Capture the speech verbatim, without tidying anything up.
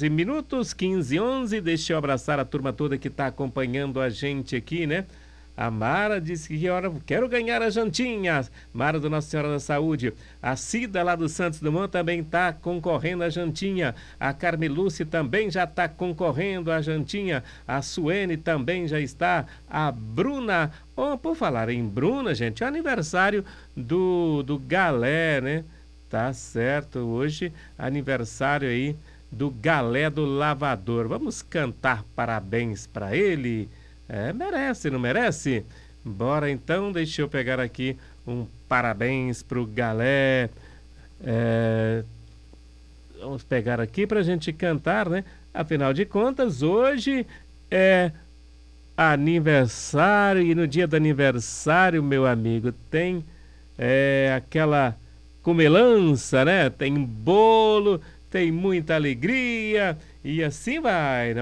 onze minutos, quinze e onze. Deixa eu abraçar a turma toda que está acompanhando a gente aqui, né? A Mara disse que hora quero ganhar a jantinha. Mara do Nossa Senhora da Saúde. A Cida lá do Santos Dumont também está concorrendo à jantinha. A Carmelúcia também já está concorrendo à jantinha. A Suene também já está. A Bruna. Oh, por falar em Bruna, gente, é o aniversário do, do Galé, né? Tá certo. Hoje, aniversário aí do Galé do Lavador. Vamos cantar parabéns para ele. É, merece, não merece? Bora então, deixa eu pegar aqui um parabéns pro Galé. É, vamos pegar aqui pra gente cantar, né? Afinal de contas, hoje é aniversário e no dia do aniversário, meu amigo, tem é, aquela comelança, né? Tem bolo, tem muita alegria e assim vai, né?